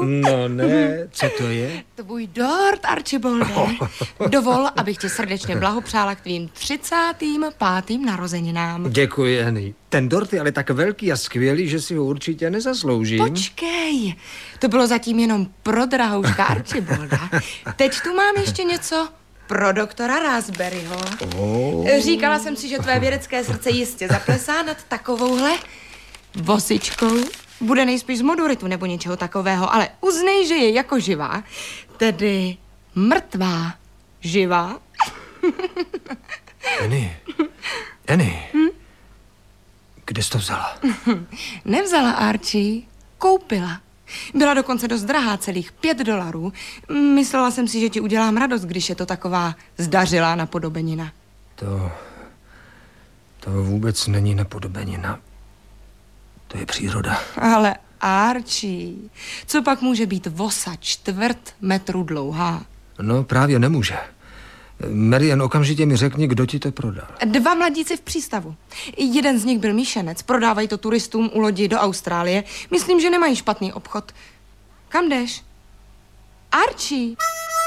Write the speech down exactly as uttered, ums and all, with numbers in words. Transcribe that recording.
No ne, co to je? Tvůj dort, Archibalde. Dovol, abych ti srdečně blahopřála k tvým třicátým pátým narozeninám. Děkuji, Annie. Ten dort je ale tak velký a skvělý, že si ho určitě nezasloužím. Počkej, to bylo zatím jenom pro drahouška Archibalda. Teď tu mám ještě něco pro doktora Raspberryho. Oh. Říkala jsem si, že tvé vědecké srdce jistě zaplesá nad takovouhle vosičkou. Bude nejspíš z moduritu nebo něčeho takového, ale uznej, že je jako živá, tedy mrtvá živá. Annie, Annie, hm? Kde jsi to vzala? Nevzala, Archie, koupila. Byla dokonce dost drahá, celých pět dolarů. Myslela jsem si, že ti udělám radost, když je to taková zdařilá napodobenina. To... to vůbec není napodobenina. To je příroda. Ale Archie, co pak může být vosa čtvrt metru dlouhá? No právě nemůže. Marian, okamžitě mi řekni, kdo ti to prodal. Dva mladíci v přístavu. Jeden z nich byl míšenec. Prodávají to turistům u lodi do Austrálie. Myslím, že nemají špatný obchod. Kam jdeš? Archie!